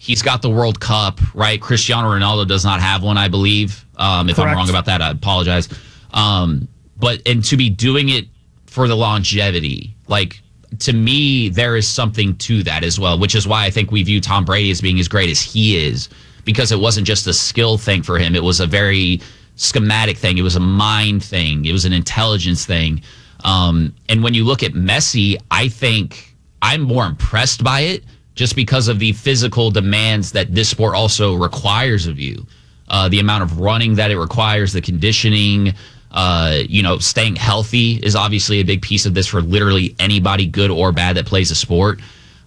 He's got the World Cup, right? Cristiano Ronaldo does not have one, I believe. If I'm wrong about that, I apologize. But to be doing it for the longevity, like, to me, there is something to that as well, which is why I think we view Tom Brady as being as great as he is, because it wasn't just a skill thing for him. It was a very schematic thing. It was a mind thing. It was an intelligence thing. And when you look at Messi, I think I'm more impressed by it just because of the physical demands that this sport also requires of you. The amount of running that it requires, the conditioning, staying healthy is obviously a big piece of this for literally anybody, good or bad, that plays a sport.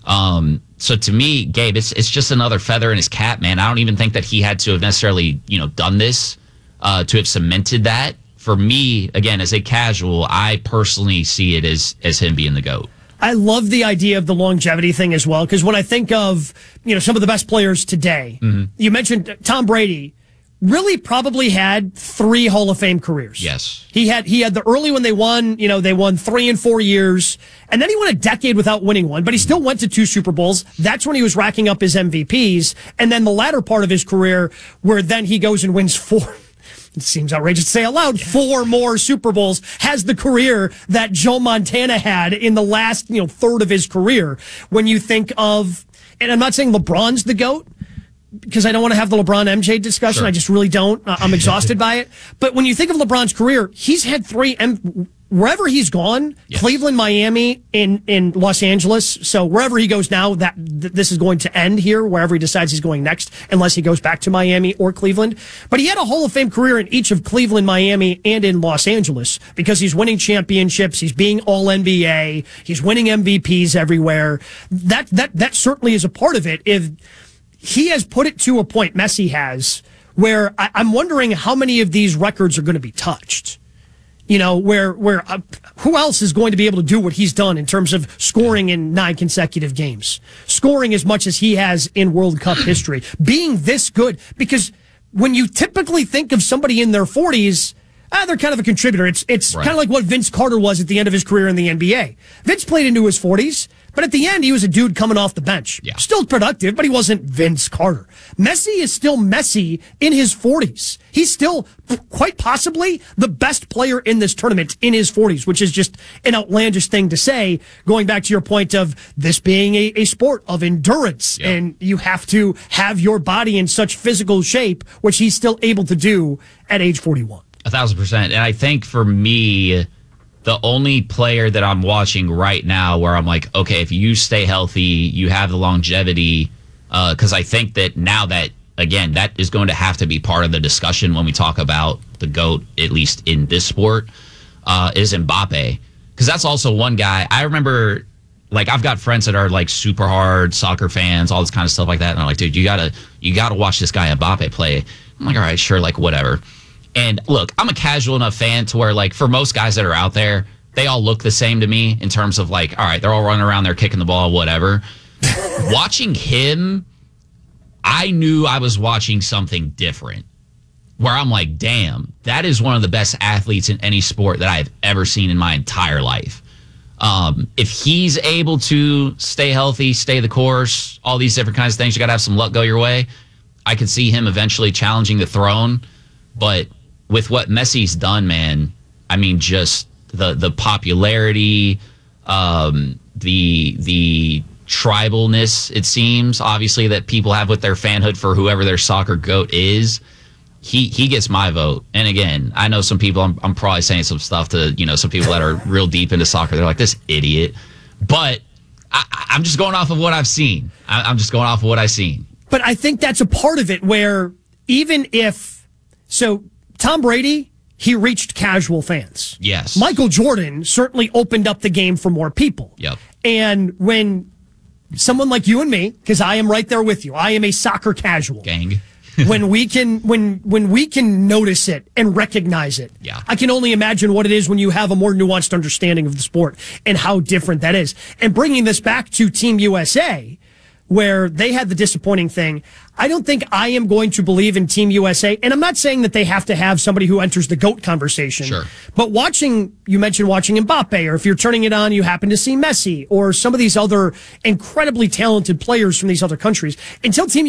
So to me, Gabe, it's just another feather in his cap, man. I don't even think that he had to have necessarily, done this to have cemented that. For me, again, as a casual, I personally see it as him being the GOAT. I love the idea of the longevity thing as well, because when I think of, some of the best players today, you mentioned Tom Brady really probably had 3 Hall of Fame careers. Yes. He had the early when they won, they won 3 and 4 years, and then he went a decade without winning one, but he still went to 2 Super Bowls. That's when he was racking up his MVPs. And then the latter part of his career where then he goes and wins 4. It seems outrageous to say out loud. 4 more Super Bowls, has the career that Joe Montana had in the last, third of his career. When you think of, and I'm not saying LeBron's the GOAT, because I don't want to have the LeBron MJ discussion. Sure. I just really don't. I'm exhausted by it. But when you think of LeBron's career, he's had 3 wherever he's gone, yes. Cleveland, Miami, in Los Angeles. So wherever he goes now, this is going to end here, wherever he decides he's going next, unless he goes back to Miami or Cleveland. But he had a Hall of Fame career in each of Cleveland, Miami, and in Los Angeles, because he's winning championships, he's being all NBA, he's winning MVPs everywhere. That certainly is a part of it. If he has put it to a point, Messi has, where I'm wondering how many of these records are going to be touched. Where who else is going to be able to do what he's done in terms of scoring in 9 consecutive games, scoring as much as he has in World Cup history, being this good? Because when you typically think of somebody in their 40s, they're kind of a contributor. It's right. Kind of like what Vince Carter was at the end of his career in the NBA. Vince played into his 40s. But at the end, he was a dude coming off the bench. Yeah. Still productive, but he wasn't Vince Carter. Messi is still Messi in his 40s. He's still quite possibly the best player in this tournament in his 40s, which is just an outlandish thing to say, going back to your point of this being a sport of endurance. Yeah. And you have to have your body in such physical shape, which he's still able to do at age 41. 1,000%. And I think for me, the only player that I'm watching right now where I'm like, okay, if you stay healthy, you have the longevity, because I think that now that, again, that is going to have to be part of the discussion when we talk about the GOAT, at least in this sport, is Mbappe. Because that's also one guy. I remember, I've got friends that are, super hard soccer fans, all this kind of stuff like that, and I'm like, dude, you gotta watch this guy Mbappe play. I'm like, all right, sure, whatever. And look, I'm a casual enough fan to where, for most guys that are out there, they all look the same to me in terms of, all right, they're all running around there kicking the ball, whatever. Watching him, I knew I was watching something different, where I'm like, damn, that is one of the best athletes in any sport that I've ever seen in my entire life. If he's able to stay healthy, stay the course, all these different kinds of things, you got to have some luck go your way. I could see him eventually challenging the throne, but with what Messi's done, man, I mean, just the popularity, the tribalness, it seems, obviously, that people have with their fanhood for whoever their soccer GOAT is, he gets my vote. And again, I know some people, I'm probably saying some stuff to, some people that are real deep into soccer. They're like, this idiot. But I'm just going off of what I've seen. I'm just going off of what I've seen. But I think that's a part of it where even if, so Tom Brady, he reached casual fans. Yes. Michael Jordan certainly opened up the game for more people. Yep. And when someone like you and me, because I am right there with you, I am a soccer casual. Gang. when we can notice it and recognize it, yeah. I can only imagine what it is when you have a more nuanced understanding of the sport and how different that is. And bringing this back to Team USA, where they had the disappointing thing, I don't think I am going to believe in Team USA. And I'm not saying that they have to have somebody who enters the GOAT conversation. Sure. But you mentioned watching Mbappe, or if you're turning it on, you happen to see Messi, or some of these other incredibly talented players from these other countries. Until Team